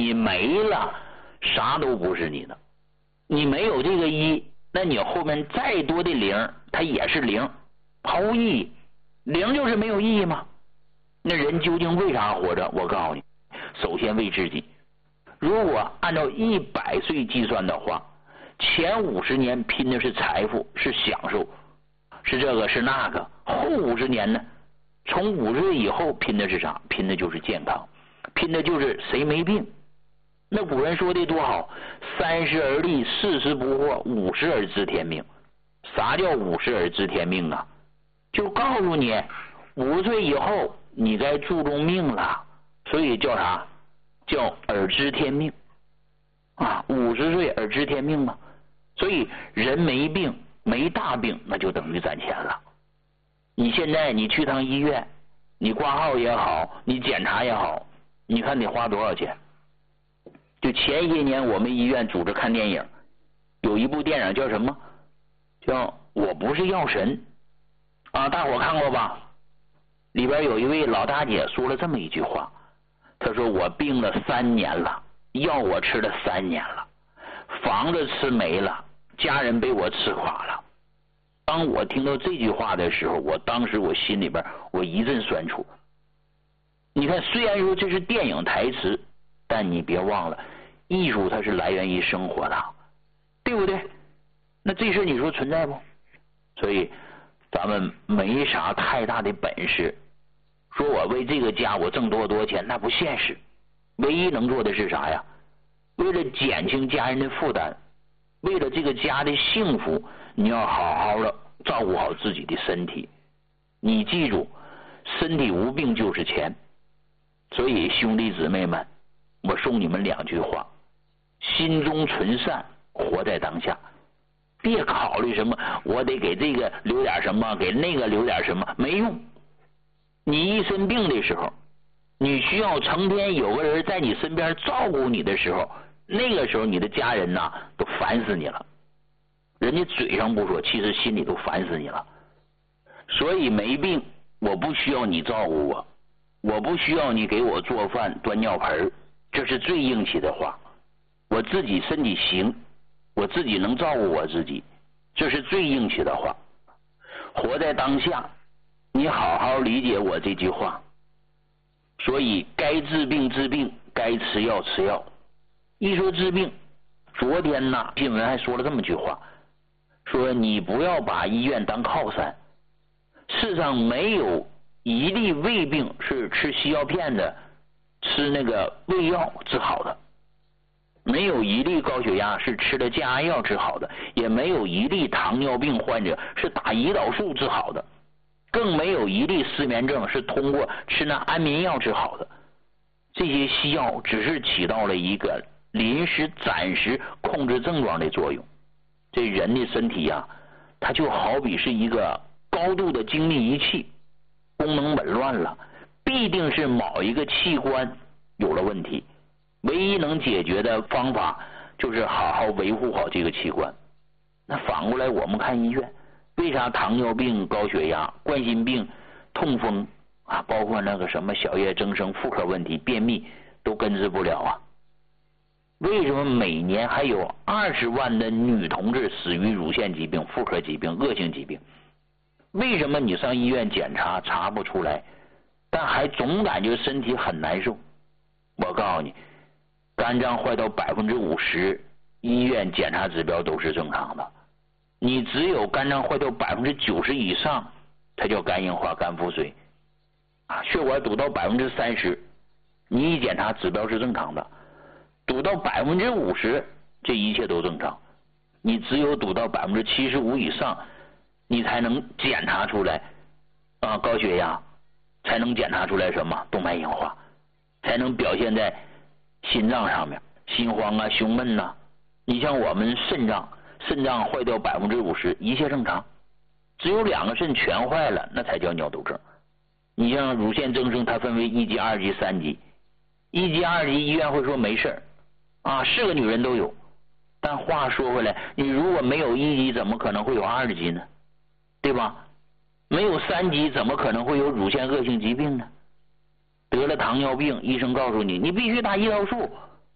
你没了，啥都不是你的。你没有这个一，那你后面再多的零，它也是零，毫无意义。零就是没有意义吗？那人究竟为啥活着？我告诉你，首先为自己。如果按照100岁计算的话，前50年拼的是财富，是享受，是这个是那个。后50年呢，从50岁以后拼的是啥？拼的就是健康，拼的就是谁没病。那古人说的多好，30而立，40不惑，50而知天命。啥叫50而知天命啊？就告诉你50岁以后你该注重命了，所以叫啥？叫耳知天命啊！50岁耳知天命嘛。所以人没病没大病，那就等于攒钱了。你现在你去趟医院，你挂号也好，你检查也好，你看得花多少钱？就前些年我们医院组织看电影，有一部电影叫什么？叫我不是药神啊，大伙看过吧？里边有一位老大姐说了这么一句话，她说我病了3年了，药我吃了3年了，房子吃没了，家人被我吃垮了。当我听到这句话的时候，当时我心里边我一阵酸楚。你看，虽然说这是电影台词，但你别忘了，艺术它是来源于生活的，对不对？那这事你说存在不？所以咱们没啥太大的本事，说我为这个家我挣多少钱，那不现实。唯一能做的是啥呀？为了减轻家人的负担，为了这个家的幸福，你要好好的照顾好自己的身体。你记住，身体无病就是钱。所以兄弟姊妹们，我送你们2句话：心中存善，活在当下。别考虑什么我得给这个留点什么，给那个留点什么，没用。你一生病的时候，你需要成天有个人在你身边照顾你的时候，那个时候你的家人呐都烦死你了。人家嘴上不说，其实心里都烦死你了。所以没病，我不需要你照顾我，我不需要你给我做饭端尿盆，这是最硬气的话。我自己身体行，我自己能照顾我自己，这是最硬气的话。活在当下，你好好理解我这句话。所以该治病治病，该吃药吃药。一说治病，昨天呢新闻还说了这么句话，说你不要把医院当靠山。世上没有一例胃病是吃西药片的，吃那个胃药治好的，没有一例高血压是吃了降压药治好的，也没有一例糖尿病患者是打胰岛素治好的，更没有一例失眠症是通过吃那安眠药治好的。这些西药只是起到了一个临时暂时控制症状的作用。这人的身体呀，它就好比是一个高度的精密仪器，功能紊乱了，必定是某一个器官有了问题。唯一能解决的方法就是好好维护好这个器官。那反过来我们看医院，为啥糖尿病、高血压、冠心病、痛风啊，包括那个什么小叶增生、妇科问题、便秘都根治不了啊？为什么每年还有20万的女同志死于乳腺疾病、妇科疾病、恶性疾病？为什么你上医院检查查不出来，但还总感觉身体很难受？我告诉你，肝脏坏到50%，医院检查指标都是正常的。你只有肝脏坏到90%以上，它叫肝硬化、肝腹水啊。血管堵到30%，你一检查指标是正常的。堵到50%，这一切都正常。你只有堵到75%以上，你才能检查出来啊高血压，才能检查出来什么动脉硬化，才能表现在心脏上面，心慌啊、胸闷呐。你像我们肾脏坏掉50%，一切正常，只有2个肾全坏了，那才叫尿毒症。你像乳腺增生，它分为1级、2级、3级，1级、2级医院会说没事啊，是个女人都有。但话说回来，你如果没有1级，怎么可能会有2级呢？对吧？没有3级，怎么可能会有乳腺恶性疾病呢？得了糖尿病，医生告诉你，你必须打胰岛素